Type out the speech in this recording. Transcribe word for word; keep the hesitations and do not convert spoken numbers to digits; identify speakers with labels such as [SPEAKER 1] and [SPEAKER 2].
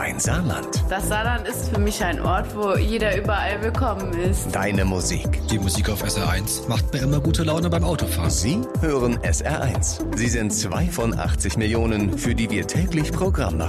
[SPEAKER 1] Dein Saarland.
[SPEAKER 2] Das Saarland ist für mich ein Ort, wo jeder überall willkommen ist.
[SPEAKER 1] Deine Musik.
[SPEAKER 3] Die Musik auf S R eins macht mir immer gute Laune beim Autofahren.
[SPEAKER 1] Sie hören S R eins. Sie sind zwei von achtzig Millionen, für die wir täglich Programm machen.